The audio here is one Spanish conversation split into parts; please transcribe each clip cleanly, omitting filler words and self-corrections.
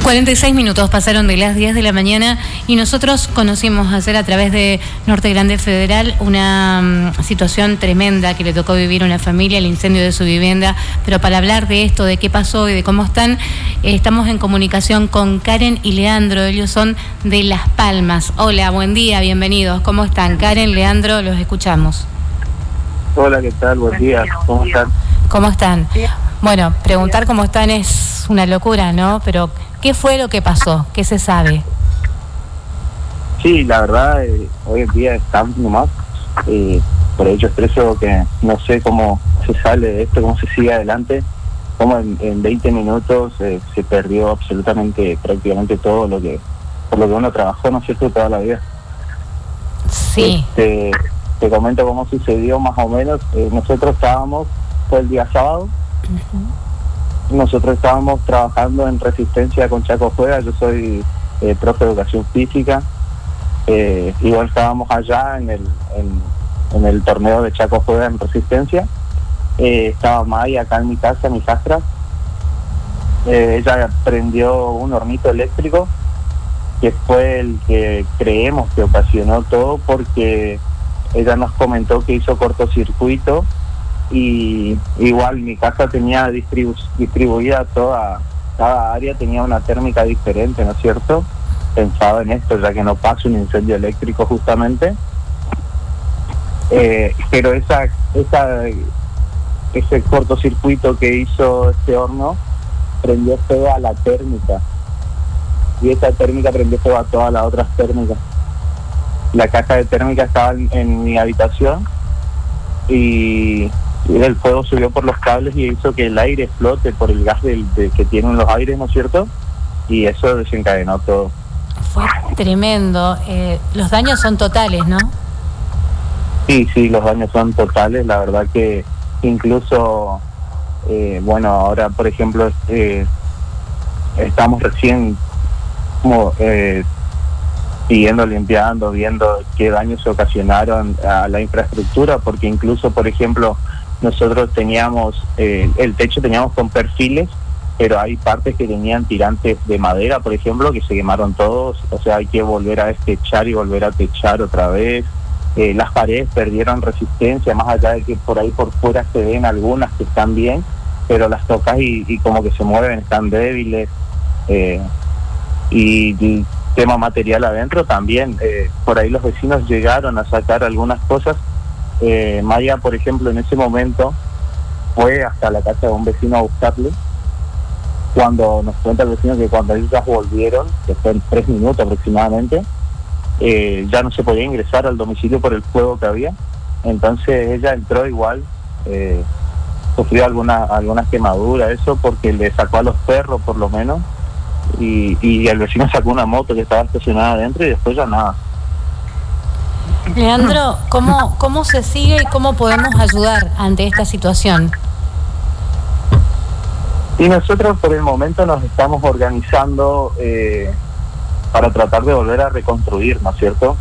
46 minutos pasaron de las 10 de la mañana y nosotros conocimos ayer a través de Norte Grande Federal una situación tremenda que le tocó vivir a una familia, el incendio de su vivienda. Pero para hablar de esto, de qué pasó y de cómo están, estamos en comunicación con Karen y Leandro. Ellos son de Las Palmas. Hola, buen día, bienvenidos. ¿Cómo están? Karen, Leandro, los escuchamos. Hola, ¿qué tal? Buen día. ¿Cómo están? ¿Cómo están? Bueno, preguntar cómo están es una locura, ¿no? Pero, ¿qué fue lo que pasó? ¿Qué se sabe? Sí, la verdad, hoy en día estamos nomás. Por ello expreso que no sé cómo se sale de esto, cómo se sigue adelante, cómo en 20 minutos se perdió absolutamente, prácticamente todo por lo que uno trabajó, ¿no es cierto?, toda la vida. Sí. Te comento cómo sucedió más o menos. Nosotros fue el día sábado. Nosotros estábamos trabajando en Resistencia con Chaco Juega. Yo soy profe de educación física. Igual estábamos allá en el torneo de Chaco Juega en Resistencia. Estaba Maya acá en mi casa, mi hijastra. Ella prendió un hornito eléctrico que fue el que creemos que ocasionó todo, porque ella nos comentó que hizo cortocircuito. Y igual mi casa tenía distribuida cada área tenía una térmica diferente, ¿no es cierto? Pensaba en esto, ya que no pasa un incendio eléctrico justamente. Pero ese cortocircuito que hizo este horno prendió fuego a la térmica. Y esa térmica prendió fuego a todas las otras térmicas. La caja de térmica estaba en mi habitación y el fuego subió por los cables y hizo que el aire flote por el gas que tienen los aires, ¿no es cierto? Y eso desencadenó todo. Fue tremendo. Los daños son totales, ¿no? Sí, los daños son totales. La verdad que incluso, ahora, por ejemplo, estamos recién como siguiendo limpiando, viendo qué daños se ocasionaron a la infraestructura, porque incluso, por ejemplo, nosotros teníamos el techo teníamos con perfiles, pero hay partes que tenían tirantes de madera, por ejemplo, que se quemaron todos. O sea, hay que volver a destechar y volver a techar otra vez. Las paredes perdieron resistencia, más allá de que por ahí por fuera se ven algunas que están bien, pero las tocas y como que se mueven, están débiles. Y tema material adentro también, por ahí los vecinos llegaron a sacar algunas cosas. Maya, por ejemplo, en ese momento fue hasta la casa de un vecino a buscarle, cuando nos cuenta el vecino que cuando ellos volvieron, que fue en 3 minutos aproximadamente, ya no se podía ingresar al domicilio por el fuego que había. Entonces ella entró igual, sufrió algunas quemaduras, eso porque le sacó a los perros por lo menos, y el vecino sacó una moto que estaba estacionada adentro y después ya nada. Leandro, ¿cómo se sigue y cómo podemos ayudar ante esta situación? Y nosotros por el momento nos estamos organizando para tratar de volver a reconstruir, ¿no es cierto?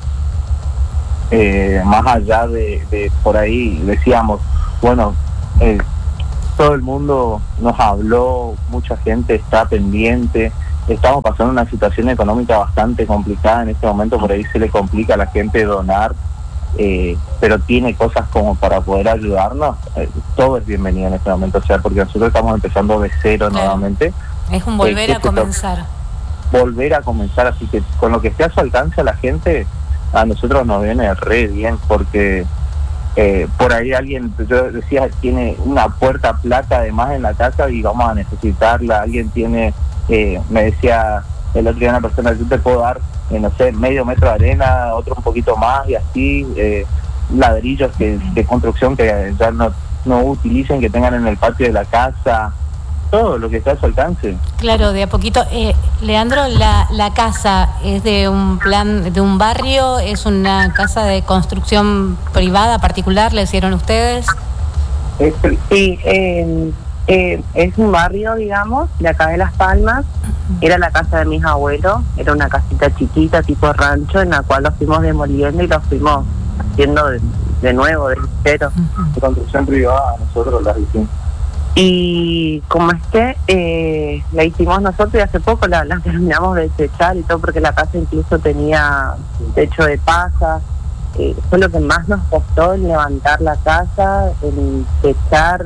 Más allá de por ahí, decíamos, bueno, todo el mundo nos habló, mucha gente está pendiente. Estamos pasando una situación económica bastante complicada en este momento, por ahí se le complica a la gente donar, pero tiene cosas como para poder ayudarnos. Todo es bienvenido en este momento, o sea, porque nosotros estamos empezando de cero nuevamente. Es un volver a comenzar. Volver a comenzar, así que con lo que esté a su alcance a la gente, a nosotros nos viene re bien, porque por ahí alguien, yo decía, tiene una puerta plata además en la casa y vamos a necesitarla. Alguien tiene... me decía el otro día una persona, yo te puedo dar, no sé, medio metro de arena, otro un poquito más y así, ladrillos de construcción que ya no utilicen, que tengan en el patio de la casa, todo lo que está a su alcance. Claro, de a poquito. Leandro, la casa es de un barrio, es una casa de construcción privada, particular, ¿le hicieron ustedes? Sí, es un barrio, digamos, de acá de Las Palmas. Era la casa de mis abuelos, era una casita chiquita, tipo rancho, en la cual lo fuimos demoliendo y lo fuimos haciendo de nuevo, de cero. De construcción privada, nosotros las hicimos. Y como la hicimos nosotros y hace poco la terminamos de techar y todo, porque la casa incluso tenía techo de paja. Fue lo que más nos costó, el levantar la casa, el techar,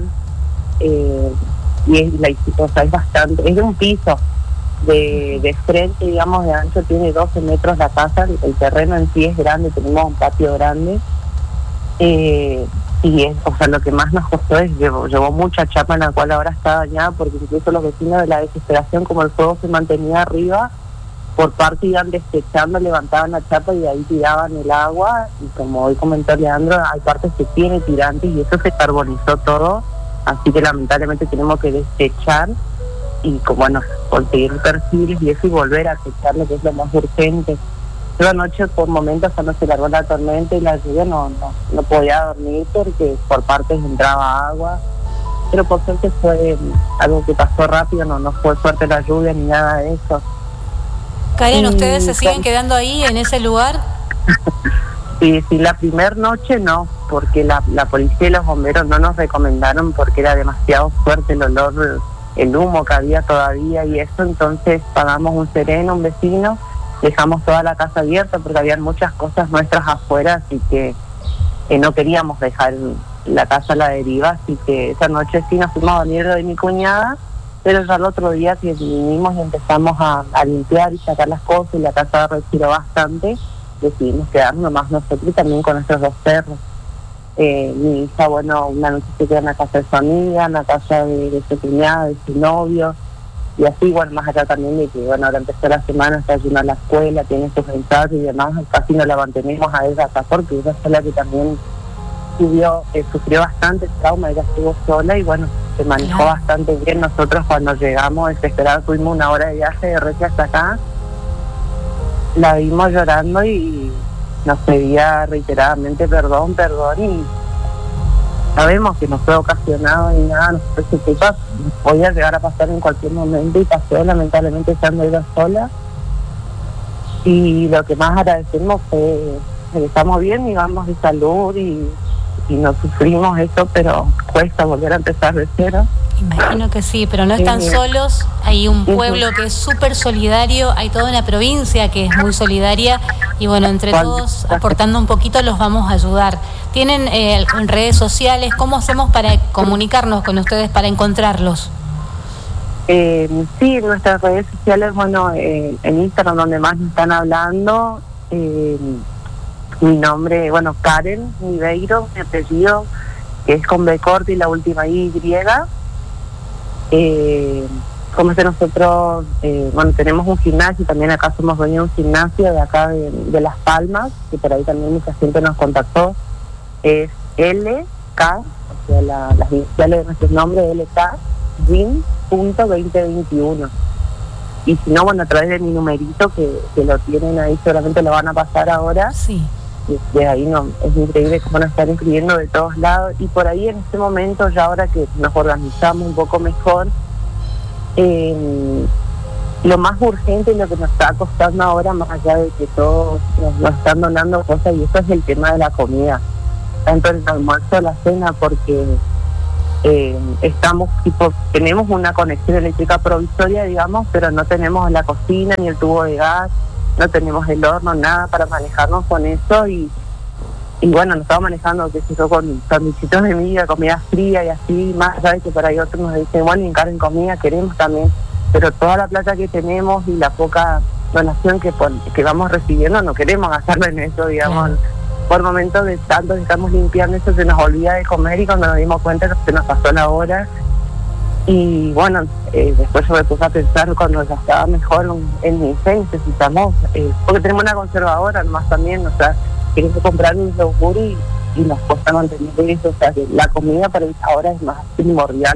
y o sea, es bastante, es de un piso de frente, digamos, de ancho, tiene 12 metros la casa, el terreno en sí es grande, tenemos un patio grande, y o sea, lo que más nos costó es, llevó mucha chapa, en la cual ahora está dañada, porque incluso los vecinos, de la desesperación, como el fuego se mantenía arriba, por parte iban despechando, levantaban la chapa y de ahí tiraban el agua, y como hoy comentó Leandro, hay partes que tiene tirantes y eso se carbonizó todo, así que lamentablemente tenemos que despechar y bueno, conseguir perfiles y eso, y volver a techar, lo que es lo más urgente. Yo anoche por momentos, cuando se largó la tormenta y la lluvia, no podía dormir porque por partes entraba agua, pero por suerte fue algo que pasó rápido, no fue fuerte la lluvia ni nada de eso. Karen, ¿ustedes se siguen quedando ahí en ese lugar? Sí, la primera noche no, porque la policía y los bomberos no nos recomendaron porque era demasiado fuerte el olor, el humo que había todavía y eso, entonces pagamos un sereno, un vecino, dejamos toda la casa abierta porque habían muchas cosas nuestras afuera, así que no queríamos dejar la casa a la deriva, así que esa noche sí nos fuimos a dormir de mi cuñada, pero ya el otro día que vinimos y empezamos a limpiar y sacar las cosas y la casa respiró bastante, decidimos quedarnos nomás nosotros y también con nuestros 2 perros. Mi hija, bueno, una noche se queda en la casa de su amiga, en la casa de su cuñada, de su novio, y así, bueno, más allá también de que, bueno, ahora empezó la semana, está yendo a la escuela, tiene sus ensayos y demás, casi no la mantenemos a ella acá porque ella es la que también sufrió bastante trauma, ella estuvo sola y bueno, se manejó bastante bien. Nosotros cuando llegamos desesperados, tuvimos 1 hora de viaje de Recia hasta acá, la vimos llorando y nos pedía reiteradamente perdón y sabemos que no fue ocasionado ni nada, nosotros que podía llegar a pasar en cualquier momento y pasó, lamentablemente estando ella sola, y lo que más agradecemos fue que estamos bien y vamos de salud y no sufrimos eso, pero cuesta volver a empezar de cero. Imagino que sí, pero no están solos, hay un pueblo que es súper solidario, hay toda una provincia que es muy solidaria y bueno, entre todos, aportando un poquito, los vamos a ayudar. ¿Tienen en redes sociales? ¿Cómo hacemos para comunicarnos con ustedes, para encontrarlos? Sí, en nuestras redes sociales, bueno, en Instagram donde más nos están hablando, mi nombre, bueno, Karen Niveiro, mi apellido, que es con B corta y la última Y. Como es que nosotros, bueno, tenemos un gimnasio, también acá somos dueños de un gimnasio de acá de Las Palmas, que por ahí también mucha gente nos contactó, es LK, o sea, las iniciales de nuestro nombre, LK, Gym.2021. Y si no, bueno, a través de mi numerito, que lo tienen ahí, seguramente lo van a pasar ahora. Sí. Y de ahí es increíble cómo nos están escribiendo de todos lados, y por ahí en este momento, ya ahora que nos organizamos un poco mejor, lo más urgente y lo que nos está costando ahora, más allá de que todos nos están donando cosas, y eso es el tema de la comida, tanto el almuerzo, la cena, porque tenemos una conexión eléctrica provisoria, digamos, pero no tenemos la cocina ni el tubo de gas, no tenemos el horno, nada para manejarnos con eso, y bueno, nos estamos manejando, qué sé yo, con sandwichitos de miga, comida fría y así, más allá de que por ahí otros nos dicen, bueno, encarguen comida, queremos también, pero toda la plata que tenemos y la poca donación que vamos recibiendo, no queremos gastarlo en eso, digamos. Por momentos de tanto que estamos limpiando eso, se nos olvida de comer, y cuando nos dimos cuenta se nos pasó la hora. Y bueno, después yo me puse a pensar, cuando ya estaba mejor en mi fe, necesitamos, porque tenemos una conservadora nomás también, o sea, queremos comprar un yogur y nos cuesta mantener eso, o sea, que la comida para esta hora es más primordial.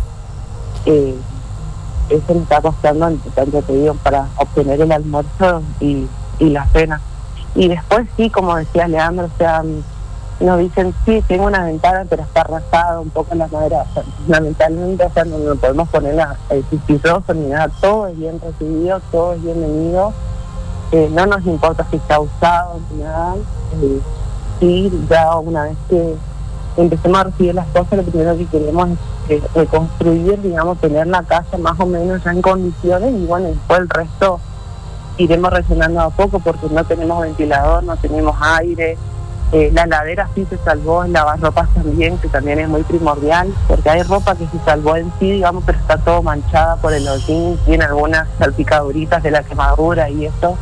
Eso nos está costando, tanto te digo, para obtener el almuerzo y la cena. Y después sí, como decía Leandro, o sea, nos dicen, sí, tengo una ventana, pero está arrasada un poco en la madera, o sea, lamentablemente, o sea, no podemos poner el cisterroso ni nada, todo es bien recibido, todo es bienvenido, no nos importa si está usado ni nada, sí, ya una vez que empecemos a recibir las cosas, lo primero que queremos es reconstruir, digamos, tener la casa más o menos ya en condiciones, y bueno, después el resto iremos rellenando a poco, porque no tenemos ventilador, no tenemos aire. La heladera sí se salvó, el lavarropas también, que también es muy primordial, porque hay ropa que se salvó en sí, digamos, pero está todo manchada por el hollín, tiene algunas salpicaduritas de la quemadura y eso.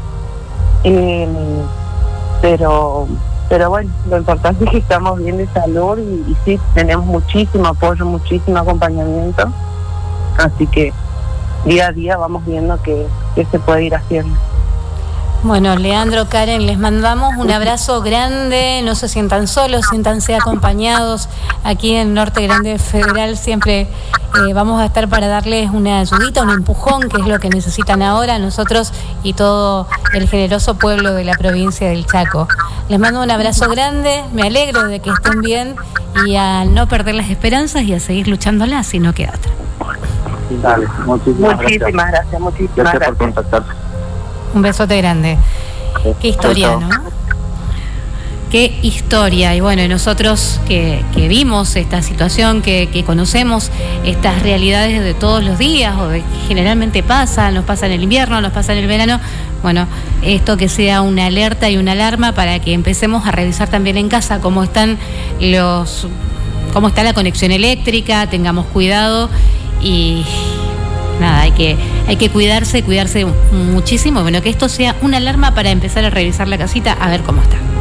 Pero bueno, lo importante es que estamos bien de salud y sí, tenemos muchísimo apoyo, muchísimo acompañamiento, así que día a día vamos viendo qué se puede ir haciendo. Bueno, Leandro, Karen, les mandamos un abrazo grande, no se sientan solos, siéntanse acompañados. Aquí en Norte Grande Federal siempre vamos a estar para darles una ayudita, un empujón, que es lo que necesitan ahora nosotros y todo el generoso pueblo de la provincia del Chaco. Les mando un abrazo grande, me alegro de que estén bien y a no perder las esperanzas y a seguir luchándolas, si no queda otra. Dale, muchísimas gracias. Muchísimas gracias por contactarse. Un besote grande. Qué historia, ¿no? Qué historia. Y bueno, nosotros que vimos esta situación, que conocemos estas realidades de todos los días, o de que generalmente nos pasa en el invierno, nos pasa en el verano, bueno, esto que sea una alerta y una alarma para que empecemos a revisar también en casa cómo está la conexión eléctrica, tengamos cuidado y nada, hay que cuidarse muchísimo. Bueno, que esto sea una alarma para empezar a revisar la casita, a ver cómo está.